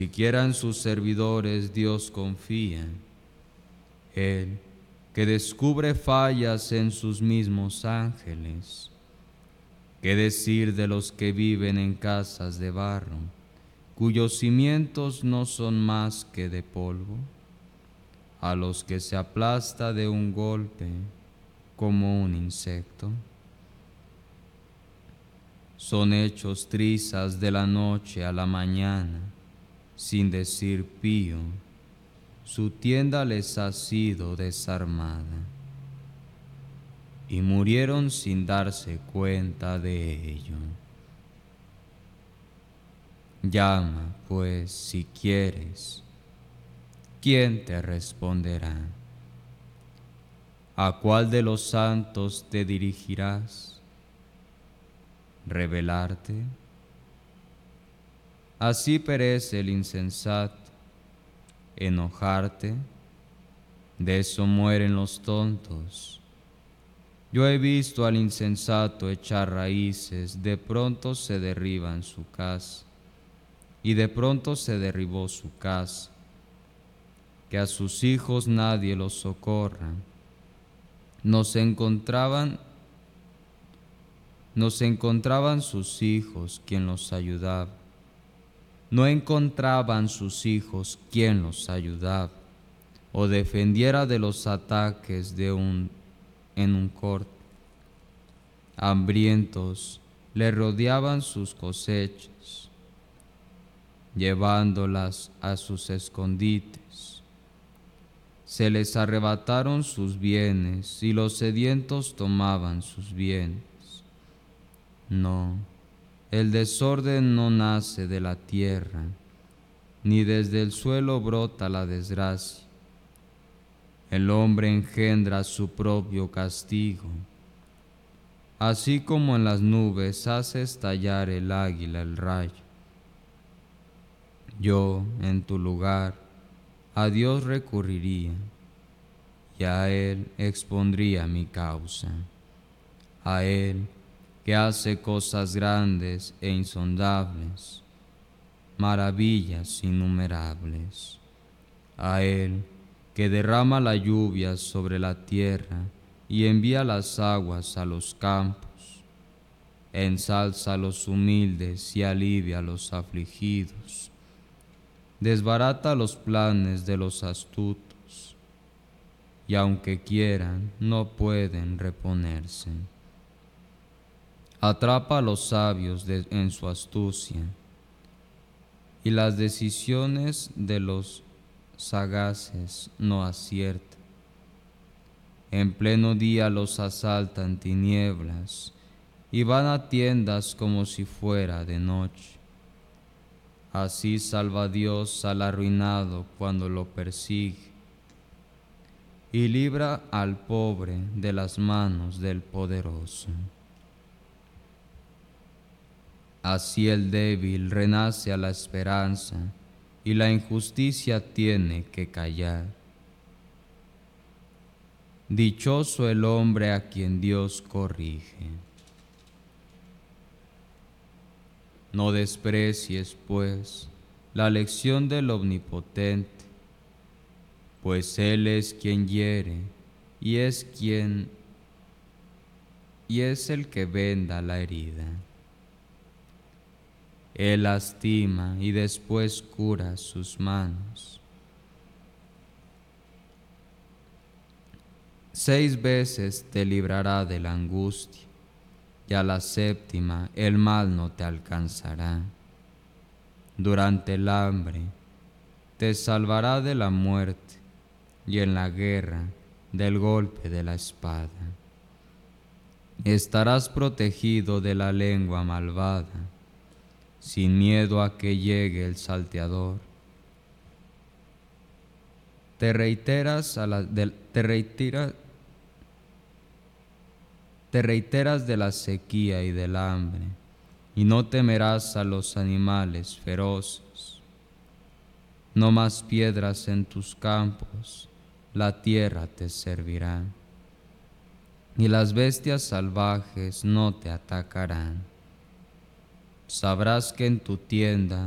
Siquiera en sus servidores Dios confía. Él, que descubre fallas en sus mismos ángeles. ¿Qué decir de los que viven en casas de barro, cuyos cimientos no son más que de polvo? A los que se aplasta de un golpe como un insecto. Son hechos trizas de la noche a la mañana, sin decir pío, su tienda les ha sido desarmada. Y murieron sin darse cuenta de ello. Llama, pues, si quieres, ¿quién te responderá? ¿A cuál de los santos te dirigirás? ¿Rebelarte? Así perece el insensato. ¿Enojarte? De eso mueren los tontos. Yo he visto al insensato echar raíces, de pronto se derriba en su casa, y de pronto se derribó su casa. Que a sus hijos nadie los socorra. Nos encontraban sus hijos quien los ayudaba. No encontraban sus hijos quien los ayudaba, o defendiera de los ataques en un corte. Hambrientos le rodeaban sus cosechas, llevándolas a sus escondites. Se les arrebataron sus bienes y los sedientos tomaban sus bienes. No, el desorden no nace de la tierra, ni desde el suelo brota la desgracia. El hombre engendra su propio castigo, así como en las nubes hace estallar el águila el rayo. Yo, en tu lugar, a Dios recurriría, y a Él expondría mi causa, a Él que hace cosas grandes e insondables, maravillas innumerables, a Él que derrama la lluvia sobre la tierra y envía las aguas a los campos, ensalza a los humildes y alivia a los afligidos, desbarata los planes de los astutos, y aunque quieran, no pueden reponerse. Atrapa a los sabios en su astucia, y las decisiones de los sagaces no aciertan. En pleno día los asaltan tinieblas, y van a tiendas como si fuera de noche. Así salva Dios al arruinado cuando lo persigue, y libra al pobre de las manos del poderoso. Así el débil renace a la esperanza, y la injusticia tiene que callar. Dichoso el hombre a quien Dios corrige. No desprecies, pues, la lección del Omnipotente, pues Él es quien hiere, y es el que venda la herida. Él lastima y después cura sus manos. 6 veces te librará de la angustia, y a la 7ª el mal no te alcanzará. Durante el hambre te salvará de la muerte, y en la guerra del golpe de la espada. Estarás protegido de la lengua malvada, sin miedo a que llegue el salteador. Te reiteras de la sequía y del hambre, y no temerás a los animales feroces. No más piedras en tus campos, la tierra te servirá, y las bestias salvajes no te atacarán. Sabrás que en tu tienda